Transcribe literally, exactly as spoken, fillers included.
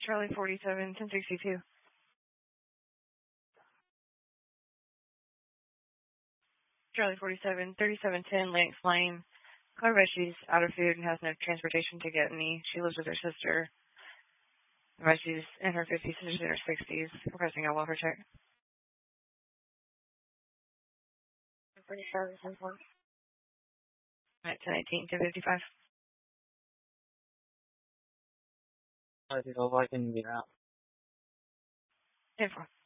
Charlie forty-seven, ten sixty-two. Charlie forty-seven, thirty-seven ten, Lance Lane. Call her, but she's out of food and has no transportation to get me. She lives with her sister. But she's in her fifties and she's in her sixties. Requesting a welfare check. forty-seven, ten four. At ten eighteen, ten fifty-five. I think I'll like in the out. ten four.